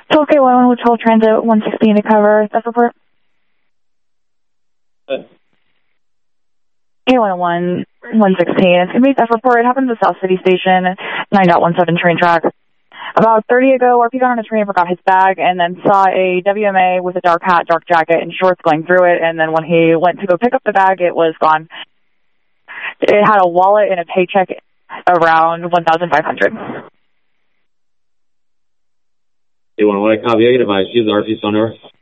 12K11 with 12 Transit 116 to cover theft report. K101 116. It's going to be a theft report. It happened at the South City Station, 9.17 train track. About 30 ago, RP got on a train, forgot his bag, and then saw a WMA with a dark hat, dark jacket, and shorts going through it. And then when he went to go pick up the bag, it was gone. It had a wallet and a paycheck around $1,500. You want to copy? I can advise you the RP phone number.